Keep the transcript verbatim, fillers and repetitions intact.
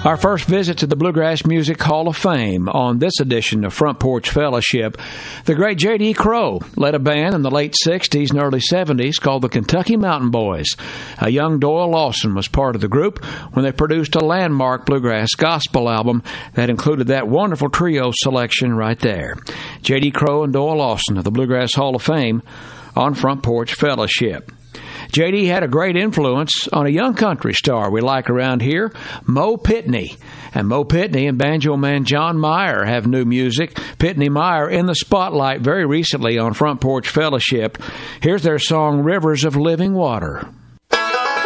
Our first visit to the Bluegrass Music Hall of Fame on this edition of Front Porch Fellowship. The great J D. Crowe led a band in the late sixties and early seventies called the Kentucky Mountain Boys. A young Doyle Lawson was part of the group when they produced a landmark bluegrass gospel album that included that wonderful trio selection right there. J D. Crowe and Doyle Lawson of the Bluegrass Hall of Fame on Front Porch Fellowship. J D had a great influence on a young country star we like around here, Mo Pitney. And Mo Pitney and banjo man John Meyer have new music. Pitney Meyer in the spotlight very recently on Front Porch Fellowship. Here's their song, Rivers of Living Water.